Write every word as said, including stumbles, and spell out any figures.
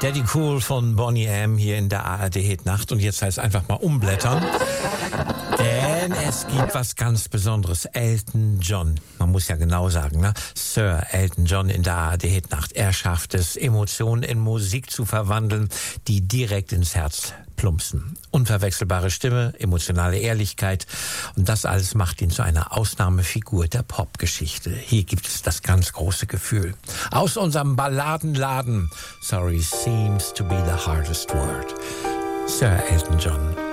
Daddy Cool von Boney M. hier in der A R D-Hitnacht. Und jetzt heißt es einfach mal umblättern. Denn es gibt was ganz Besonderes. Elton John. Man muss ja genau sagen, ne? Sir Elton John in der A R D-Hitnacht. Er schafft es, Emotionen in Musik zu verwandeln, die direkt ins Herz plumpsen. Unverwechselbare Stimme, emotionale Ehrlichkeit. Und das alles macht ihn zu einer Ausnahmefigur der Popgeschichte. Hier gibt es das ganz große Gefühl. Aus unserem Balladenladen. Sorry seems to be the hardest word. Sir Elton John.